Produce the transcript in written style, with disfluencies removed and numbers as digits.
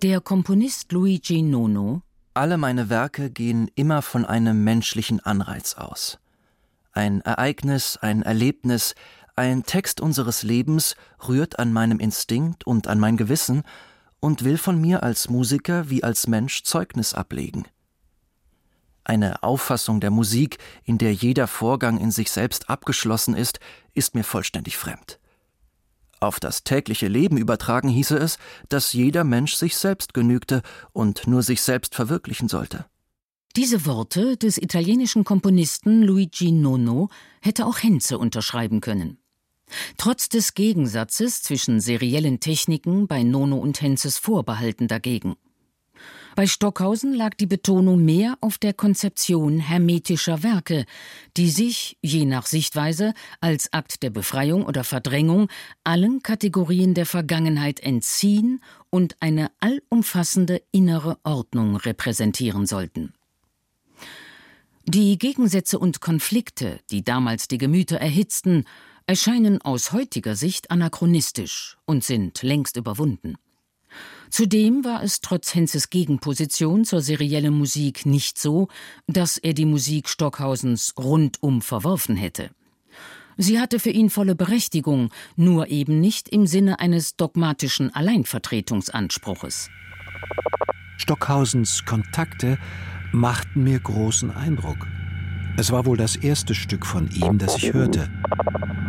Der Komponist Luigi Nono: Alle meine Werke gehen immer von einem menschlichen Anreiz aus. Ein Ereignis, ein Erlebnis, ein Text unseres Lebens rührt an meinem Instinkt und an mein Gewissen und will von mir als Musiker wie als Mensch Zeugnis ablegen. Eine Auffassung der Musik, in der jeder Vorgang in sich selbst abgeschlossen ist mir vollständig fremd. Auf das tägliche Leben übertragen hieße es, dass jeder Mensch sich selbst genügte und nur sich selbst verwirklichen sollte. Diese Worte des italienischen Komponisten Luigi Nono hätte auch Henze unterschreiben können. Trotz des Gegensatzes zwischen seriellen Techniken bei Nono und Henzes Vorbehalten dagegen. Bei Stockhausen lag die Betonung mehr auf der Konzeption hermetischer Werke, die sich, je nach Sichtweise, als Akt der Befreiung oder Verdrängung allen Kategorien der Vergangenheit entziehen und eine allumfassende innere Ordnung repräsentieren sollten. Die Gegensätze und Konflikte, die damals die Gemüter erhitzten, erscheinen aus heutiger Sicht anachronistisch und sind längst überwunden. Zudem war es trotz Henzes Gegenposition zur seriellen Musik nicht so, dass er die Musik Stockhausens rundum verworfen hätte. Sie hatte für ihn volle Berechtigung, nur eben nicht im Sinne eines dogmatischen Alleinvertretungsanspruches. Stockhausens Kontakte machten mir großen Eindruck. Es war wohl das erste Stück von ihm, das ich hörte.